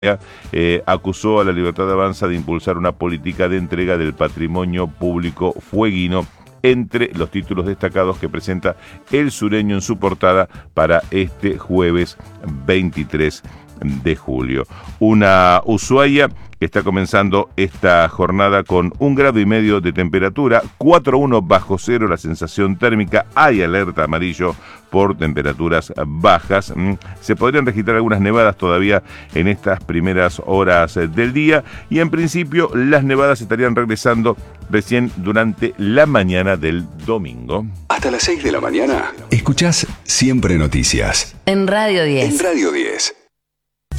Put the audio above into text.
acusó a La Libertad Avanza de impulsar una política de entrega del patrimonio público fueguino entre los títulos destacados que presenta El Sureño en su portada para este jueves 23 de julio. Una Ushuaia que está comenzando esta jornada con 1,5 grados de temperatura, 4,1 bajo cero la sensación térmica, hay alerta amarillo por temperaturas bajas. Se podrían registrar algunas nevadas todavía en estas primeras horas del día y en principio las nevadas estarían regresando recién durante la mañana del domingo. Hasta las 6 de la mañana. Escuchás Siempre Noticias. En Radio 10. En Radio 10.